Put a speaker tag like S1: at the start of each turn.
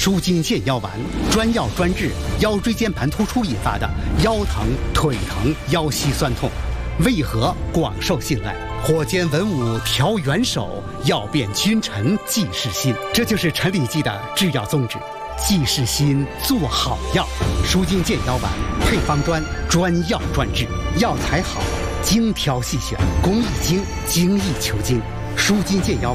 S1: 舒筋健腰丸，专药专治腰椎间盘突出引发的腰疼、腿疼、腰膝酸痛，为何广受信赖？火煎文武调元首，药变君臣济世心。这就是陈李济的制药宗旨，济世心，做好药。舒筋健腰丸配方专，专药专治，药材好，精挑细选，工益精，精益求精。舒筋健腰